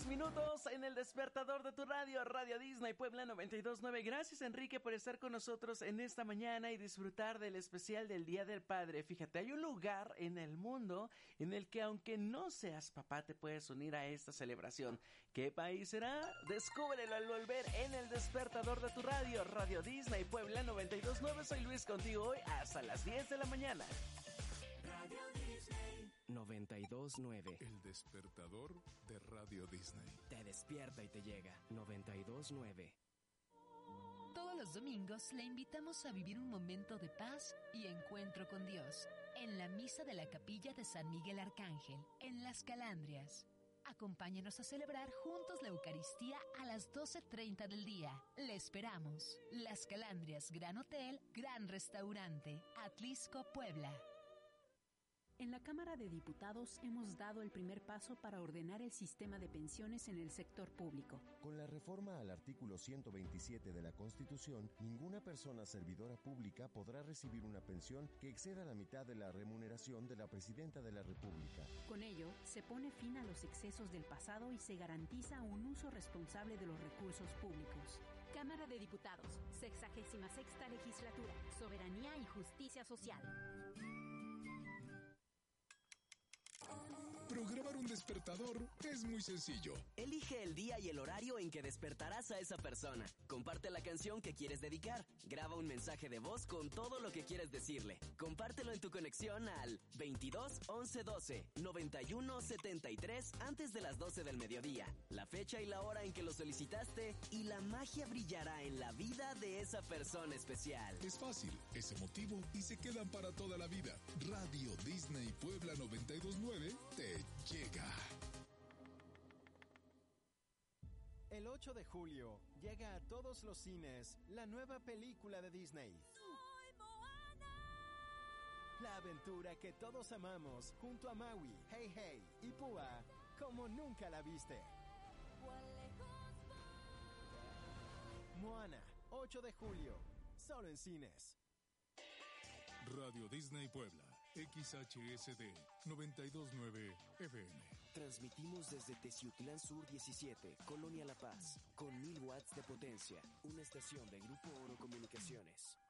minutos en el despertador de tu radio, Radio Disney Puebla 92.9. Gracias, Enrique, por estar con nosotros en esta mañana y disfrutar del especial del Día del Padre. Fíjate, hay un lugar en el mundo en el que aunque no seas papá te puedes unir a esta celebración. ¿Qué país será? Descúbrelo al volver en el despertador de tu radio, Radio Disney Puebla 92.9. Soy Luis, contigo hoy hasta las 10 de la mañana. Radio Disney 92.9. El despertador de Radio Disney. Te despierta y te llega. 92.9. Todos los domingos le invitamos a vivir un momento de paz y encuentro con Dios en la misa de la capilla de San Miguel Arcángel, en Las Calandrias. Acompáñenos a celebrar juntos la Eucaristía a las 12:30 del día. Le esperamos. Las Calandrias, Gran Hotel, Gran Restaurante, Atlisco, Puebla. En la Cámara de Diputados hemos dado el primer paso para ordenar el sistema de pensiones en el sector público. Con la reforma al artículo 127 de la Constitución, ninguna persona servidora pública podrá recibir una pensión que exceda la mitad de la remuneración de la Presidenta de la República. Con ello, se pone fin a los excesos del pasado y se garantiza un uso responsable de los recursos públicos. Cámara de Diputados, 66ª Legislatura, Soberanía y Justicia Social. Programar un despertador es muy sencillo. Elige el día y el horario en que despertarás a esa persona. Comparte la canción que quieres dedicar. Graba un mensaje de voz con todo lo que quieres decirle. Compártelo en tu conexión al 22 11 12 91 73 antes de las 12 del mediodía. La fecha y la hora en que lo solicitaste y la magia brillará en la vida de esa persona especial. Es fácil, es emotivo y se quedan para toda la vida. Radio Disney Puebla 92.9 te llega. El 8 de julio llega a todos los cines la nueva película de Disney. ¡Soy Moana! La aventura que todos amamos junto a Maui, Hey Hey y Púa como nunca la viste. Moana, 8 de julio, solo en cines. Radio Disney Puebla, XHSD 92.9 FM. Transmitimos desde Teciutlán Sur 17, Colonia La Paz, con 1000 watts de potencia. Una estación de Grupo Oro Comunicaciones.